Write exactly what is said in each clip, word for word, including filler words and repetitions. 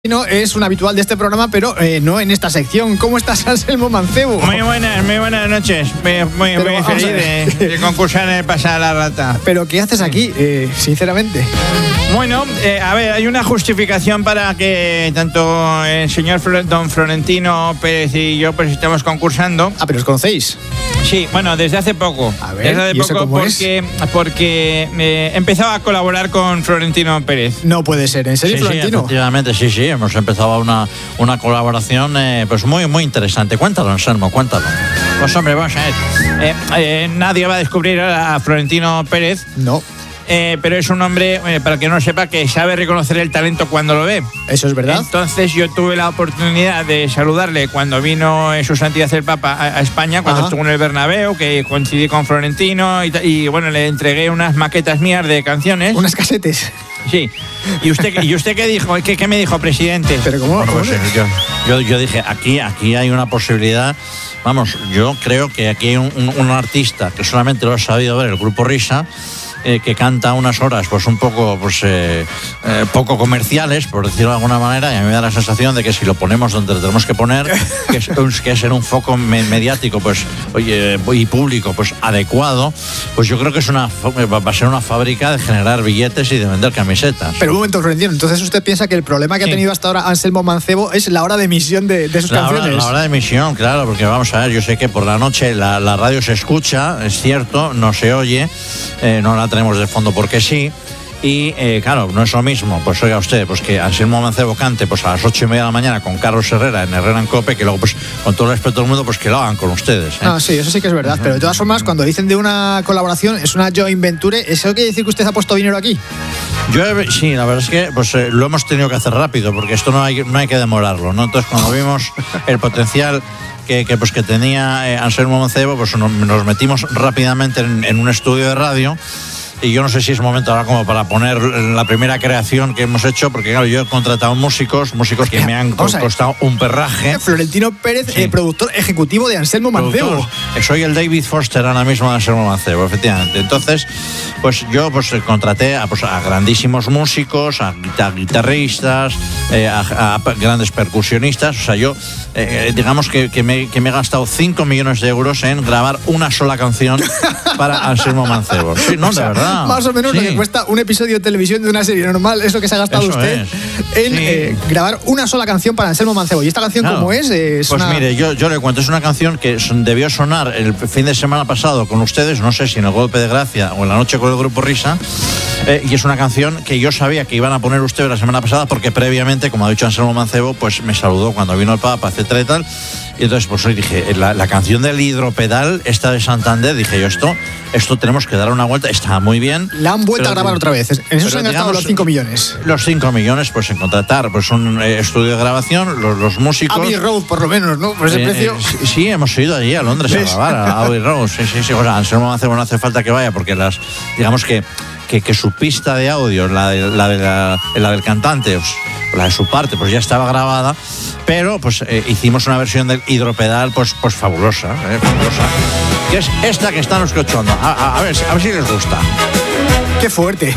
No, es un habitual de este programa, pero eh, no en esta sección. ¿Cómo estás, Anselmo Mancebo? Muy buenas, muy buenas noches. Muy, muy, Pero, muy feliz de, de concursar en el Pasar la Rata. ¿Pero qué haces aquí, eh, sinceramente? Bueno, eh, a ver, hay una justificación para que tanto el señor Flo- don Florentino Pérez y yo pues estemos concursando. Ah, pero os conocéis. Sí, bueno, desde hace poco. A ver, desde hace ¿y eso poco cómo porque, porque eh, empezaba a colaborar con Florentino Pérez. No puede ser, ¿en serio, Sí, sí, Florentino? efectivamente, sí, sí, hemos empezado una, una colaboración eh, pues muy, muy interesante. Cuéntalo, Anselmo, cuéntalo. Pues hombre, vamos a ver. Eh, eh, nadie va a descubrir a Florentino Pérez. No, Eh, pero es un hombre, eh, para que no sepa, que sabe reconocer el talento cuando lo ve. eso es verdad. Entonces yo tuve la oportunidad de saludarle cuando vino en su santidad el Papa a, a España, cuando Ajá. estuvo en el Bernabéu, que coincidí con Florentino y, ta- y bueno, le entregué unas maquetas mías de canciones. Unas casetes. Sí. ¿Y usted, ¿y usted qué dijo? ¿Qué, qué me dijo, presidente? Pero ¿cómo? Bueno, cómo pues, no? eh, yo, yo, yo dije, aquí, aquí hay una posibilidad. Vamos, yo creo que aquí hay un, un- un artista que solamente lo ha sabido ver, el Grupo Risa, eh, que canta unas horas pues un poco pues eh, eh, poco comerciales, por decirlo de alguna manera, y a mí me da la sensación de que si lo ponemos donde lo tenemos que poner, que es, un- que es en un foco me- mediático pues oye, y público pues adecuado, pues yo creo que es una va va a ser una fábrica de generar billetes y de vender camisetas. Pero un momento, Florentino, entonces usted piensa que el problema que Sí. ha tenido hasta ahora Anselmo Mancebo es la hora de emisión de, de sus La hora, canciones. la hora de emisión, claro, porque vamos a ver, yo sé que por la noche la, la radio se escucha, es cierto, no se oye, eh, no la tenemos de fondo porque sí. Y eh, claro, no es lo mismo, pues oiga usted, pues que Anselmo Mancebo cante pues a las ocho y media de la mañana con Carlos Herrera en Herrera en Cope, que luego pues con todo el respeto del mundo, pues que lo hagan con ustedes. ¿eh? Ah, sí, eso sí que es verdad. Pero de todas formas, cuando dicen de una colaboración, es una joint venture, ¿eso quiere decir que usted ha puesto dinero aquí? Yo he- sí, la verdad es que pues eh, lo hemos tenido que hacer rápido, porque esto no hay, no hay que demorarlo, ¿no? Entonces cuando vimos el potencial que, que, pues, que tenía eh, Anselmo Mancebo, pues nos, nos metimos rápidamente en, en un estudio de radio. Y yo no sé si es momento ahora como para poner la primera creación que hemos hecho, porque claro, yo he contratado músicos, músicos que me han Vamos a ver. costado un perraje. Florentino Pérez, Sí. eh, productor ejecutivo de Anselmo Mancebo. Productor. Soy el David Foster ahora mismo de Anselmo Mancebo, efectivamente. Entonces, pues yo pues contraté a, pues, a grandísimos músicos, a guita- guitarristas, eh, a, a p- grandes percusionistas. O sea, yo, eh, digamos que, que, me, que me he gastado cinco millones de euros en grabar una sola canción para Anselmo Mancebo. Sí, no, O sea, de verdad. más o menos lo Sí. que cuesta un episodio de televisión de una serie normal es lo que se ha gastado Eso usted es. en Sí. eh, grabar una sola canción para Anselmo Mancebo. ¿Y esta canción Claro. cómo es? Eh, es Pues una- mire, yo, yo le cuento, es una canción que son- debió sonar el fin de semana pasado con ustedes, no sé si en el Golpe de Gracia o en la noche con el Grupo Risa, eh, y es una canción que yo sabía que iban a poner ustedes la semana pasada porque previamente, como ha dicho Anselmo Mancebo, pues me saludó cuando vino el Papa, etcétera y tal, y entonces pues hoy dije, la, la canción del hidropedal, esta de Santander, dije yo, esto, esto tenemos que dar una vuelta, está muy bien. La han vuelto pero- a grabar otra vez. En eso pero se han gastado digamos, los cinco millones. Los cinco millones, pues en contratar pues un eh, estudio de grabación, los, los músicos. Abbey Road, por lo menos, ¿no? Por ese Eh, precio. eh, sí, sí, hemos ido allí a Londres ¿Ves? a grabar, a Abbey Road. Sí, sí, sí. O sea, Anselmo Mancebo no hace falta que vaya porque las, digamos que, que, que su pista de audio, la, de, la, de la, la del cantante, pues, la de su parte, pues ya estaba grabada, pero pues eh, hicimos una versión del hidropedal pues, pues fabulosa, eh, fabulosa, que es esta que están escuchando. A, a, a ver, a ver si les gusta. ¡Qué fuerte!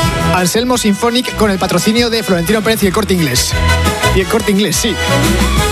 Anselmo Symphonic con el patrocinio de Florentino Pérez y el Corte Inglés. Y el Corte Inglés, sí.